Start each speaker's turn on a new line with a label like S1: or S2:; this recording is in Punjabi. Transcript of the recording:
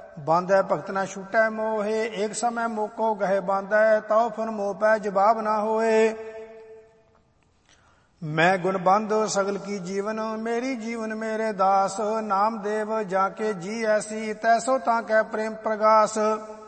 S1: ਬਾਂਧੈ ਭਗਤ ਨਾ ਛੂਟੈ ਮੋਹੇ। ਏਕ ਸਮੈ ਮੋਕੋ ਗਹਿ ਬਾਂਧੈ, ਤਉ ਫੁਨ ਮੋਹ ਪੈ ਜਵਾਬ ਨਾ ਹੋਏ। ਮੈਂ ਗੁਣ ਬੰਧ ਸਗਲ ਕੀ ਜੀਵਨ, ਮੇਰੀ ਜੀਵਨ ਮੇਰੇ ਦਾਸ। ਨਾਮਦੇਵ ਜਾ ਕੇ ਜੀ ਐਸੀ, ਤੈਸੋ ਤਾਂ ਕੈ ਪ੍ਰੇਮ ਪ੍ਰਗਾਸ।